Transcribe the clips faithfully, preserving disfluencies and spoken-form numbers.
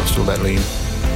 was still that lean.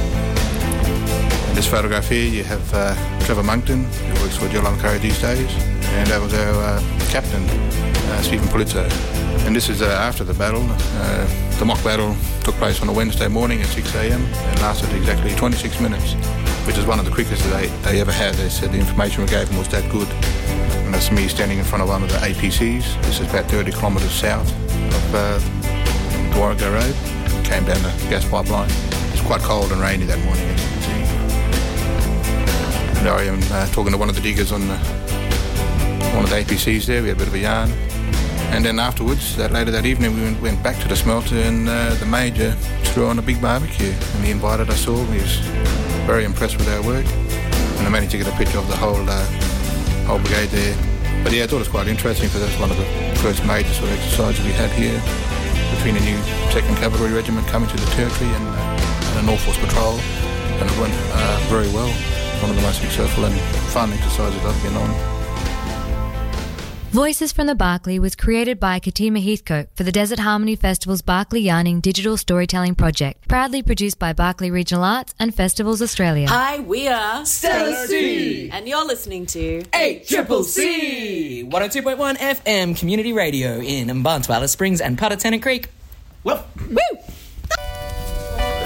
In this photograph here, you have uh, Trevor Monkton, who works for Geelong Curry these days, and that was our uh, captain, uh, Stephen Polizzo. And this is uh, after the battle. Uh, the mock battle took place on a Wednesday morning at six a.m. and lasted exactly twenty-six minutes, which is one of the quickest they, they ever had. They said the information we gave them was that good. And that's me standing in front of one of the A P Cs. This is about thirty kilometres south of uh, the Warrego Road. Came down the gas pipeline. It's quite cold and rainy that morning, as you can see. And I am uh, talking to one of the diggers on the, one of the A P Cs there. We had a bit of a yarn. And then afterwards, that later that evening, we went, went back to the smelter, and uh, the major threw on a big barbecue. And he invited us all. He was very impressed with our work. And I managed to get a picture of the whole uh, whole brigade there. But yeah, I thought it was quite interesting because that's one of the first major sort of exercises we had here between a new second Cavalry Regiment coming to the territory and, uh, and a North Force patrol. And it went uh, very well. One of the most successful and fun exercises I've been on. Voices from the Barkly was created by Katima Heathcote for the Desert Harmony Festival's Barkly Yarning Digital Storytelling Project, proudly produced by Barkly Regional Arts and Festivals Australia. Hi, we are Stellar C, and you're listening to eight Triple C, one oh two point one F M Community Radio in Mbarntwe, Alice Springs and part of Tennant Creek. Woo! Woo!